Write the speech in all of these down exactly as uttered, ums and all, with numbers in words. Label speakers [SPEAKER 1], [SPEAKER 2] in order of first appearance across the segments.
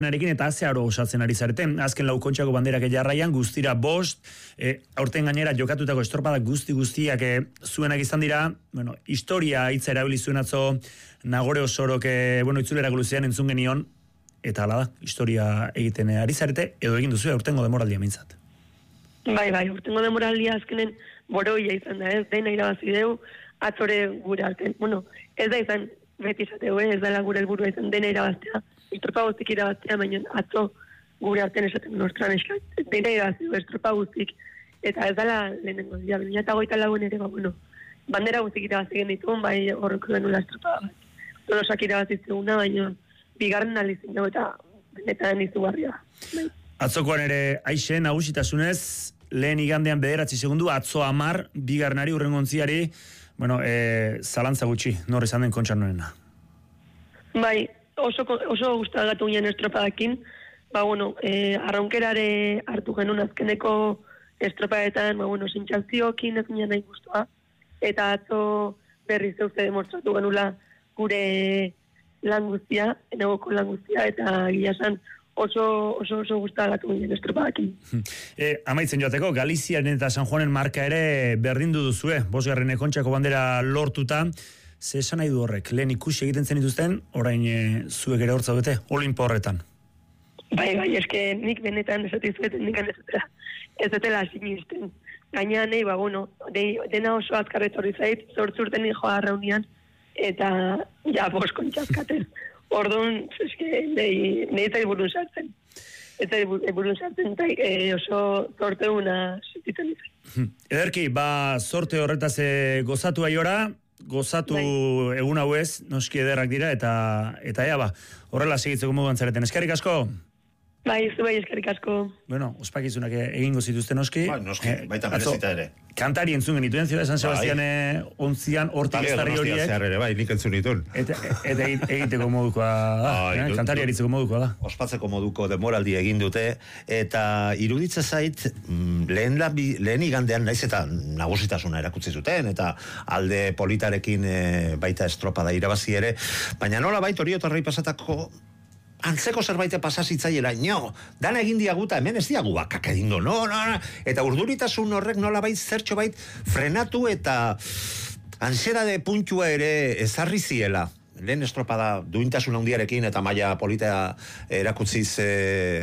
[SPEAKER 1] narekin eta zeharo osatzen ari zareten. Azken lau kontxako banderak jarraian guztira bost, e, aurten gainera jokatutako estropadak guzti guztiak e, zuenak izan dira, bueno, historia hitza erabili zuen atzo Nagore Osorok, e, bueno, itzulera guluzean entzun genion, eta hala da, historia egiten ari zarete, edo egin duzu aurtengo demoraldia mintzat.
[SPEAKER 2] Bai, bai, urtengo demoraldia azkenen boroia izan da, ez, dena irabazi deu, atzore gure artean, bueno, ez da izan beti izateu, ez dela gure helburua izan dena irabaztea, estropa guztik irabaztea, baina atzo gure artean esaten nostran eskat, dena irabazi du, estropa guztik, eta ez dela lehenengo, ja, baina eta goita lagun ere, ba, bueno, bandera guztik irabazi genituen, bai horreko denula estropa, tolosak irabazi zeuguna, baina bigarren alizin dugu eta benetan izugarria. Bai.
[SPEAKER 1] Atzokoan ere, aixe, nagusitasunez, lehen igandean bederatzi segundu, atzo amar, bigarrenari urrengontziari, bueno, e, zalantza gutxi, nor izan den kontxan norena.
[SPEAKER 2] Bai, oso, oso gustagatu ginen estropadakin, ba, bueno, e, arraunkerare hartu genuen azkeneko estropadetan, ba, bueno, sintxalziokin ez ginen nahi guztua, eta atzo berri zeuze demostratu genula gure lan guztia, enegoko lan guztia, eta gila esan, oso oso oso gustagatu ginen estropadakin.
[SPEAKER 1] E, amaitzen joateko, Galiziaren eta San Juanen marka ere berdindu duzue, bosgarren kontxako bandera lortuta, ze esan nahi du horrek, lehen ikusi egiten zen dituzten, orain e, zuek ere hortza dute, Olimpo horretan.
[SPEAKER 2] Bai, bai, eske nik benetan esatizueten nik anezatela, ez dutela sinisten. Gaina nahi, ba, bueno, de, dena oso azkarretorri zait, zortzurten joa arraunian, eta ja, bos kontxazkatez. Orduan, eske, nahi, nahi eta iburun sartzen. Eta iburun sartzen, eta e, oso zorte una sentitzen izan.
[SPEAKER 1] Ederki, ba, zorte horretaz e, gozatu aiora, gozatu bai. Egun hau ez, noski ederrak dira, eta eta ea, ba, horrela segitzeko moduan zareten. Eskerrik asko?
[SPEAKER 2] Bai, zu bai, eskerrik asko.
[SPEAKER 1] Bueno, ospakizunak egingo zituzten noski.
[SPEAKER 3] Bai, noski, baita merezita ere.
[SPEAKER 1] Kantari entzun genituen, Ziudad San Sebastian bai. Ontzian, hortik estarri horiek.
[SPEAKER 3] Ere, bai, nik entzun ditun.
[SPEAKER 1] Eta, eta egiteko modukoa da, bai, eh? Kantari aritzeko modukoa da.
[SPEAKER 3] Ospatzeko moduko demoraldi egin dute, eta iruditza zait, lehen, labi, lehen igandean naiz eta nagusitasuna erakutsi zuten, eta alde politarekin e, baita estropada irabazi ere, baina nola baita hori otarrei pasatako antzeko zerbait pasasitzaiela, no, dana egin diaguta, hemen ez diagu bakak egingo, no, no, no, eta urduritasun horrek nola bait, zertxo bait, frenatu eta ansiedade puntua ere ezarri ziela. Lehen estropada duintasun handiarekin eta maila polita erakutziz e,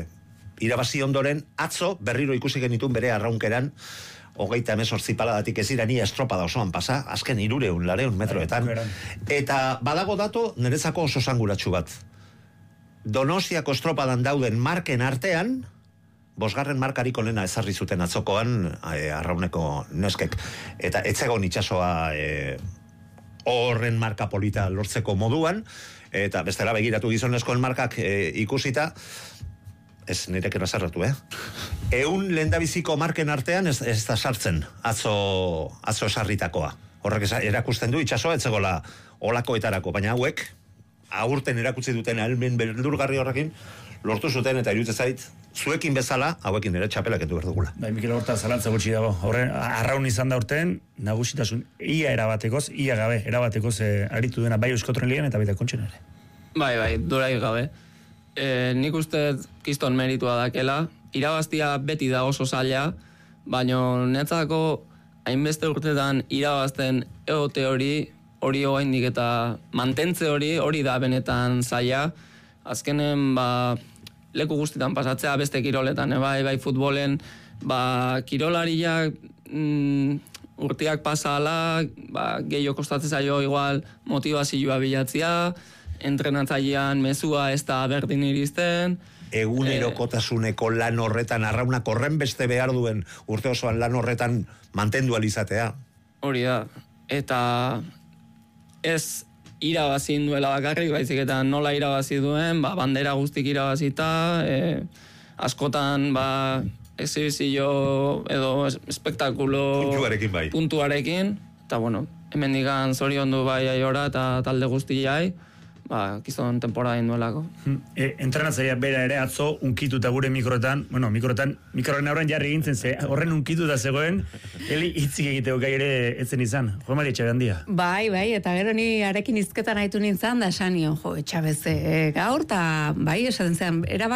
[SPEAKER 3] irabazi ondoren, atzo berriro ikusi genitun bere arraunkeran, hogeita emezortzi paladatik ez dira ni estropada osoan pasa, azken irureun, lareun metroetan, eta badago dato nerezako oso zanguratsu bat. Donostiako estropadan dauden marken artean, bosgarren markariko lena ezarri zuten atzokoan e, arrauneko neskek, eta etzegon itxasoa e, horren marka polita lortzeko moduan, eta bestela begiratu gizonezkoen markak e, ikusita, ez nirek errazarratu, eh? Eun lehendabiziko marken artean ez, ez da sartzen atzo, atzo esarritakoa. Horrek erakusten du itxasoa etzegola olakoetarako, baina hauek, aurten erakutsi duten almen beldurgarri horrekin, lortu zuten eta iruditza zait, zuekin bezala, hauekin ere txapelak etu berdugula.
[SPEAKER 1] Bai, Mikel Horta zalantza gutxi dago. Horren, arraun izan da urten, nagusitasun ia erabatekoz, ia gabe, erabatekoz e, aritu dena bai Euskotren Ligan eta baita kontxen ere.
[SPEAKER 4] Bai, bai, durai gabe. E, nik uste kiston meritua dakela, irabaztia beti da oso zaila, baina netzako hainbeste urtetan irabazten egote hori, hori oraindik eta mantentze hori, hori da benetan zaila. Azkenen, ba, leku guztitan pasatzea beste kiroletan, eh, bai, bai futbolen, ba, kirolariak mm, urteak pasala, ba, gehiago kostatzen zaio igual motivazioa bilatzea, entrenatzailean mezua ez da berdin iristen.
[SPEAKER 3] Egunerokotasuneko lan horretan, arraunak horren beste behar duen urte osoan lan horretan mantendu alizatea.
[SPEAKER 4] Hori da, eta ez irabazi duela bakarrik, baizik eta nola irabazi duen, ba, bandera guztik irabazita, e, askotan ba, exhibizio edo espektakulo
[SPEAKER 3] puntuarekin bai.
[SPEAKER 4] Puntuarekin, eta bueno, hemen digan zoriondu bai aiora eta talde guztiai, ba, kiston temporada induelako.
[SPEAKER 1] E, entrenatzaia bera ere atzo unkituta gure mikroetan, bueno, mikroetan, mikroen aurren jarri egintzen ze, horren unkituta zegoen, heli hitzik egiteko gai ere etzen izan. Jo, Mari Etxabeandia.
[SPEAKER 5] Bai, bai, eta gero ni arekin izketan haitu nintzen, da esan nion, jo, Etxabeze, gaur, eta bai, esaten zen, erabat